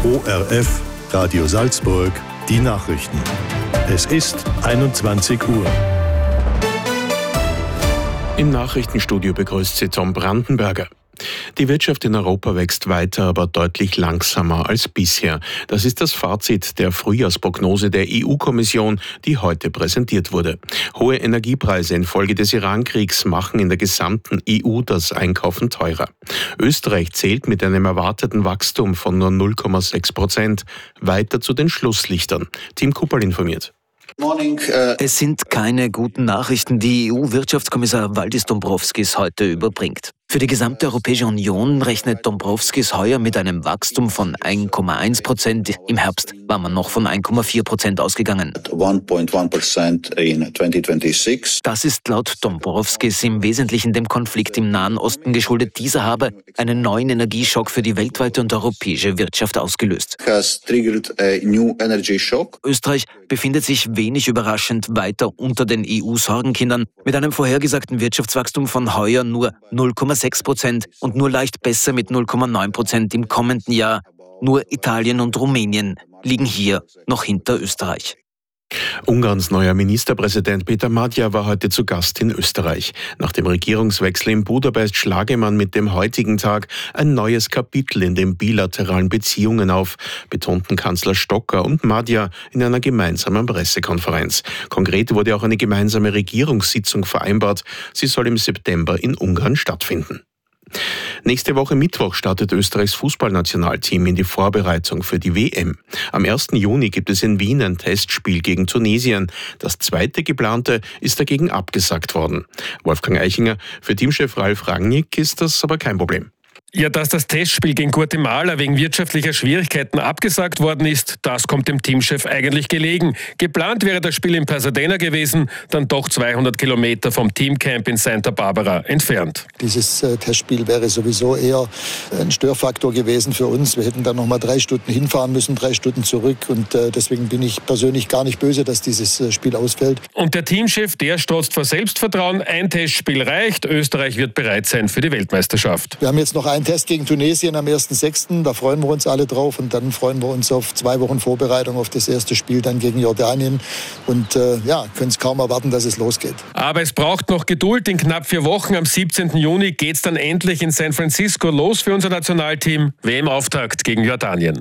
ORF Radio Salzburg, die Nachrichten. Es ist 21 Uhr. Im Nachrichtenstudio begrüßt Sie Tom Brandenberger. Die Wirtschaft in Europa wächst weiter, aber deutlich langsamer als bisher. Das ist das Fazit der Frühjahrsprognose der EU-Kommission, die heute präsentiert wurde. Hohe Energiepreise infolge des Iran-Kriegs machen in der gesamten EU das Einkaufen teurer. Österreich zählt mit einem erwarteten Wachstum von nur 0,6% weiter zu den Schlusslichtern. Tim Kupperl informiert. Es sind keine guten Nachrichten, die EU-Wirtschaftskommissar Valdis Dombrovskis heute überbringt. Für die gesamte Europäische Union rechnet Dombrovskis heuer mit einem Wachstum von 1,1%. Im Herbst war man noch von 1,4% ausgegangen. 1.1% in 2026. Das ist laut Dombrovskis im Wesentlichen dem Konflikt im Nahen Osten geschuldet. Dieser habe einen neuen Energieschock für die weltweite und europäische Wirtschaft ausgelöst. Has triggered a new energy shock. Österreich befindet sich wenig überraschend weiter unter den EU-Sorgenkindern mit einem vorhergesagten Wirtschaftswachstum von heuer nur 0,6% und nur leicht besser mit 0,9% im kommenden Jahr. Nur Italien und Rumänien liegen hier noch hinter Österreich. Ungarns neuer Ministerpräsident Peter Magyar war heute zu Gast in Österreich. Nach dem Regierungswechsel in Budapest schlage man mit dem heutigen Tag ein neues Kapitel in den bilateralen Beziehungen auf, betonten Kanzler Stocker und Magyar in einer gemeinsamen Pressekonferenz. Konkret wurde auch eine gemeinsame Regierungssitzung vereinbart. Sie soll im September in Ungarn stattfinden. Nächste Woche Mittwoch startet Österreichs Fußballnationalteam in die Vorbereitung für die WM. Am 1. Juni gibt es in Wien ein Testspiel gegen Tunesien. Das zweite geplante ist dagegen abgesagt worden. Wolfgang Eichinger, für Teamchef Ralf Rangnick ist das aber kein Problem. Ja, dass das Testspiel gegen Guatemala wegen wirtschaftlicher Schwierigkeiten abgesagt worden ist, das kommt dem Teamchef eigentlich gelegen. Geplant wäre das Spiel in Pasadena gewesen, dann doch 200 Kilometer vom Teamcamp in Santa Barbara entfernt. Dieses Testspiel wäre sowieso eher ein Störfaktor gewesen für uns. Wir hätten dann noch mal 3 Stunden hinfahren müssen, 3 Stunden zurück. Und deswegen bin ich persönlich gar nicht böse, dass dieses Spiel ausfällt. Und der Teamchef, der strotzt vor Selbstvertrauen. Ein Testspiel reicht. Österreich wird bereit sein für die Weltmeisterschaft. Wir haben jetzt noch ein Test gegen Tunesien am 1.6. Da freuen wir uns alle drauf. Und dann freuen wir uns auf 2 Wochen Vorbereitung auf das erste Spiel dann gegen Jordanien. Und können es kaum erwarten, dass es losgeht. Aber es braucht noch Geduld. In knapp 4 Wochen, am 17. Juni, geht es dann endlich in San Francisco los für unser Nationalteam. WM-Auftakt gegen Jordanien.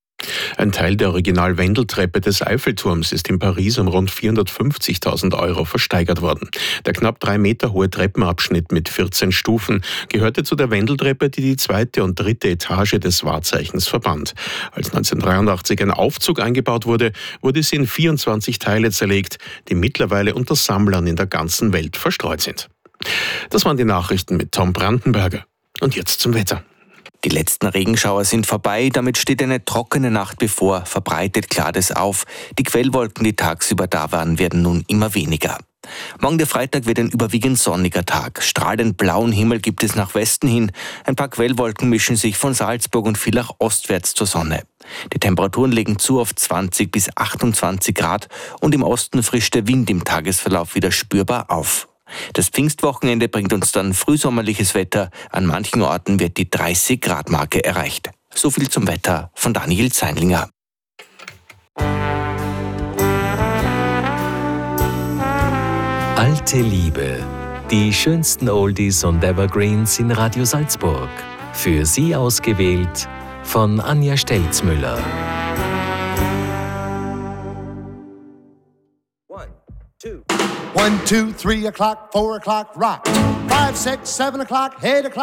Ein Teil der Original-Wendeltreppe des Eiffelturms ist in Paris um rund 450.000 € versteigert worden. Der knapp 3 Meter hohe Treppenabschnitt mit 14 Stufen gehörte zu der Wendeltreppe, die die 2. und 3. Etage des Wahrzeichens verband. Als 1983 ein Aufzug eingebaut wurde, wurde sie in 24 Teile zerlegt, die mittlerweile unter Sammlern in der ganzen Welt verstreut sind. Das waren die Nachrichten mit Tom Brandenberger. Und jetzt zum Wetter. Die letzten Regenschauer sind vorbei, damit steht eine trockene Nacht bevor, verbreitet klart es auf. Die Quellwolken, die tagsüber da waren, werden nun immer weniger. Morgen der Freitag wird ein überwiegend sonniger Tag. Strahlend blauen Himmel gibt es nach Westen hin. Ein paar Quellwolken mischen sich von Salzburg und Villach ostwärts zur Sonne. Die Temperaturen legen zu auf 20 bis 28 Grad und im Osten frischt der Wind im Tagesverlauf wieder spürbar auf. Das Pfingstwochenende bringt uns dann frühsommerliches Wetter. An manchen Orten wird die 30-Grad-Marke erreicht. So viel zum Wetter von Daniel Zeinlinger. Alte Liebe. Die schönsten Oldies und Evergreens in Radio Salzburg. Für Sie ausgewählt von Anja Stelzmüller. 1, 2, 3 o'clock, 4 o'clock, rock. 5, 6, 7 o'clock, 8 o'clock.